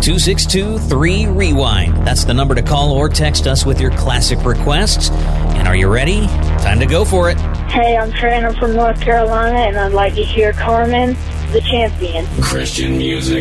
262-3REWIND. That's the number to call or text us with your classic requests. And are you ready? Time to go for it. Hey, I'm Trent. I'm from North Carolina, and I'd like to hear Carmen, the Champion. Christian music.